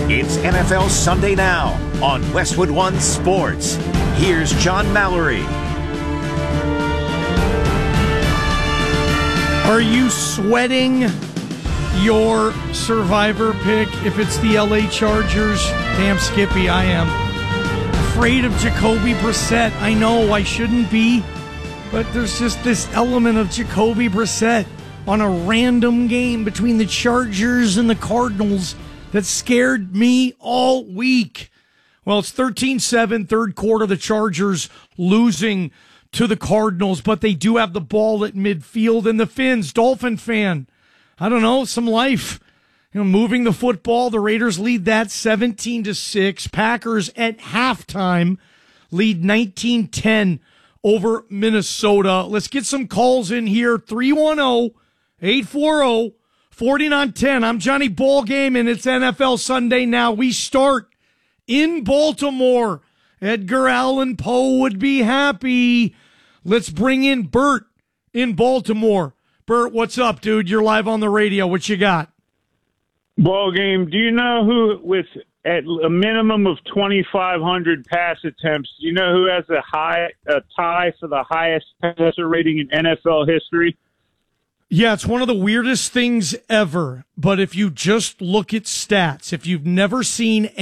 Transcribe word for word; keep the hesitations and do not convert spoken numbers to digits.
It's N F L Sunday Now on Westwood One Sports. Here's John Mallory. Are you sweating your survivor pick if it's the L A Chargers? Damn, Skippy, I am. Afraid of Jacoby Brissett. I know I shouldn't be, but there's just this element of Jacoby Brissett on a random game between the Chargers and the Cardinals that scared me all week. Well, it's thirteen seven, third quarter, the Chargers losing to the Cardinals, but they do have the ball at midfield, and the Finns, Dolphin fan, I don't know, some life. You know, moving the football, the Raiders lead that seventeen to six. Packers at halftime lead nineteen ten over Minnesota. Let's get some calls in here. three one zero, eight four zero, four nine one zero. I'm Johnny Ballgame, and it's N F L Sunday Now. We start in Baltimore. Edgar Allan Poe would be happy. Let's bring in Bert in Baltimore. Bert, what's up, dude? You're live on the radio. What you got? Ball game. Do you know who, with at a minimum of twenty-five hundred pass attempts, do you know who has a high a tie for the highest passer rating in N F L history? Yeah, it's one of the weirdest things ever. But if you just look at stats, if you've never seen